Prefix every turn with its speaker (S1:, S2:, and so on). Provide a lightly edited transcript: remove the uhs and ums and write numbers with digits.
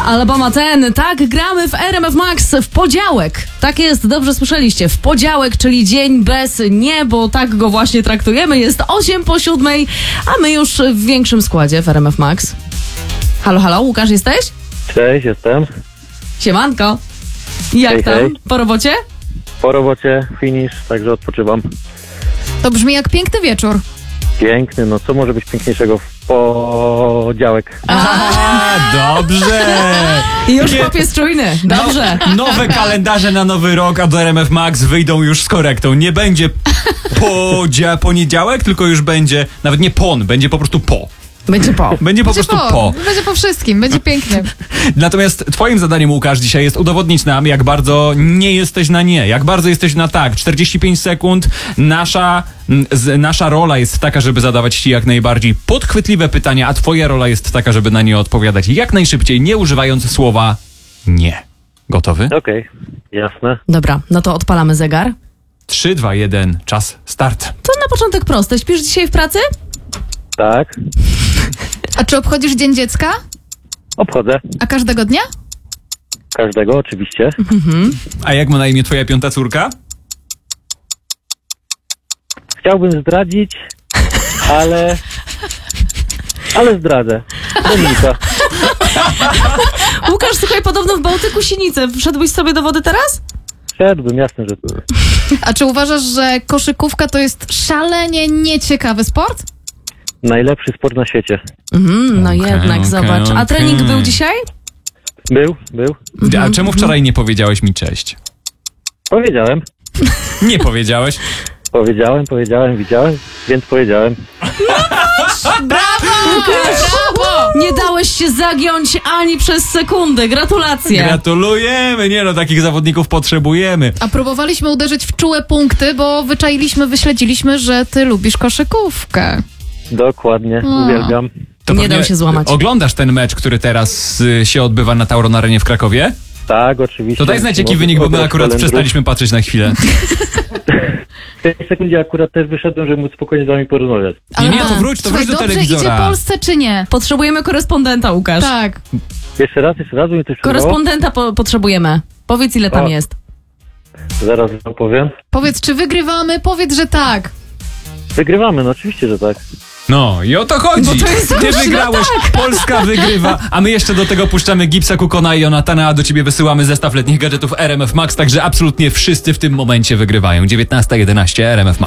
S1: Alabama Ten, tak gramy w RMF Max w podziałek. Tak jest, dobrze słyszeliście, w podziałek, czyli dzień bez nie, bo tak go właśnie traktujemy. Jest 8:07, a my już w większym składzie w RMF Max. Halo, halo, Łukasz, jesteś?
S2: Cześć, jestem.
S1: Siemanko. Jak
S2: Hej,
S1: tam?
S2: hej.
S1: Po robocie?
S2: Po robocie, finish, także odpoczywam.
S3: To brzmi jak piękny wieczór.
S2: Piękny, no co może być piękniejszego w podziałek?
S4: Dobrze!
S1: I już chłop jest czujny. Dobrze.
S4: Nowe kalendarze na nowy rok, a do RMF Max wyjdą już z korektą. Nie będzie poniedziałek, tylko już będzie, nawet nie będzie po prostu po.
S1: Będzie po.
S4: Będzie po prostu po.
S3: Będzie po wszystkim, będzie pięknie.
S4: Natomiast twoim zadaniem, Łukasz, dzisiaj jest udowodnić nam, jak bardzo nie jesteś na nie, jak bardzo jesteś na tak. 45 sekund. Nasza rola jest taka, żeby zadawać ci jak najbardziej podchwytliwe pytania, a twoja rola jest taka, żeby na nie odpowiadać jak najszybciej, nie używając słowa nie. Gotowy?
S2: Okej, jasne.
S1: Dobra, no to odpalamy zegar.
S4: 3, 2, 1, czas, start.
S1: To na początek proste. Śpisz dzisiaj w pracy?
S2: Tak,
S3: A czy obchodzisz Dzień Dziecka?
S2: obchodzę.
S3: A każdego dnia?
S2: Każdego, oczywiście.
S4: A jak ma na imię twoja piąta córka?
S2: Chciałbym zdradzić, ale zdradzę. Dominika.
S1: Łukasz, słuchaj, podobno w Bałtyku sinice. Wszedłbyś sobie do wody teraz?
S2: Szedłbym, jasne, że tu.
S3: A czy uważasz, że koszykówka to jest szalenie nieciekawy sport?
S2: Najlepszy sport na świecie.
S1: No
S4: Okej,
S1: jednak, zobacz. A trening był dzisiaj?
S2: Był.
S4: A czemu wczoraj nie powiedziałeś mi cześć?
S2: Powiedziałem, widziałem, więc powiedziałem.
S3: Brawo!
S1: Nie dałeś się zagiąć ani przez sekundę. Gratulacje.
S4: Gratulujemy! Nie no, takich zawodników potrzebujemy.
S3: A próbowaliśmy uderzyć w czułe punkty, bo wyśledziliśmy, że ty lubisz koszykówkę.
S2: Dokładnie, uwielbiam.
S4: To
S1: Nie
S4: pewnie
S1: dał się złamać.
S4: Oglądasz ten mecz, który teraz się odbywa na Tauron Arenie w Krakowie?
S2: Tak, oczywiście.
S4: To daj znać jaki
S2: Od-
S4: wynik, bo
S2: od
S4: my akurat
S2: Kalendru.
S4: przestaliśmy patrzeć na chwilę.
S2: W tej sekundzie akurat też wyszedłem, żeby móc spokojnie z wami porozmawiać.
S4: Nie, to wróć
S3: Słuchaj,
S4: do
S3: dobrze
S4: telewizora.
S3: idzie Polsce czy nie?
S1: Potrzebujemy korespondenta, Łukasz.
S3: Tak.
S2: Jeszcze raz, bo mi coś przerwało.
S1: Korespondenta potrzebujemy. Powiedz, ile tam
S2: O.
S1: jest.
S2: Zaraz wam powiem.
S3: Powiedz, czy wygrywamy? Powiedz, że tak.
S2: Wygrywamy, no oczywiście, że tak.
S4: No i o to chodzi.
S1: Bo to jest
S4: Ty
S1: dobrze,
S4: wygrałeś, Polska wygrywa, a my jeszcze do tego puszczamy Gipsa, Kukona i Jonatana, a do ciebie wysyłamy zestaw letnich gadżetów RMF Max, także absolutnie wszyscy w tym momencie wygrywają. 19:11 RMF Max.